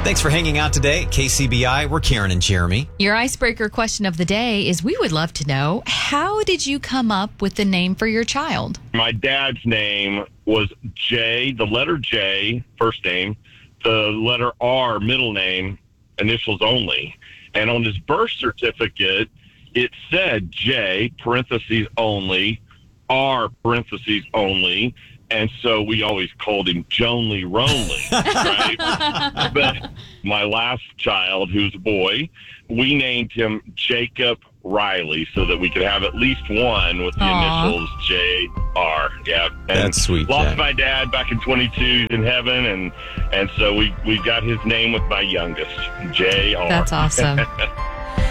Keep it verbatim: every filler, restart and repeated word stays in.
Thanks for hanging out today at K C B I. We're Karen and Jeremy. Your icebreaker question of the day is, we would love to know, how did you come up with the name for your child? My dad's name was J, the letter J, first name, the letter R, middle name, initials only. And on his birth certificate, it said J, parentheses only, R, parentheses only. And so we always called him Jonely Ronely, right? But my last child, who's a boy, we named him Jacob Riley so that we could have at least one with the Aww. initials J R. Yeah. And That's sweet, Lost Jack. my dad back in twenty-two in heaven, and, and so we, we got his name with my youngest, J R. That's awesome.